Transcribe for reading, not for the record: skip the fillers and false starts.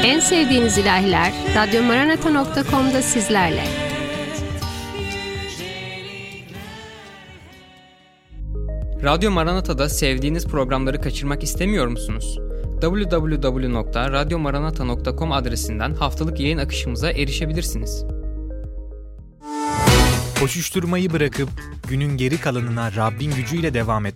En sevdiğiniz ilahiler radyomaranata.com'da sizlerle. Radyo Maranata'da sevdiğiniz programları kaçırmak istemiyor musunuz? www.radyomaranata.com adresinden haftalık yayın akışımıza erişebilirsiniz. Koşuşturmayı bırakıp günün geri kalanına Rabbin gücüyle devam etmek